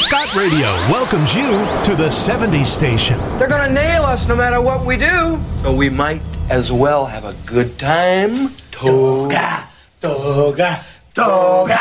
Scott Radio welcomes you to the 70s station. They're gonna nail us no matter what we do. So we might as well have a good time. Toga, toga, toga.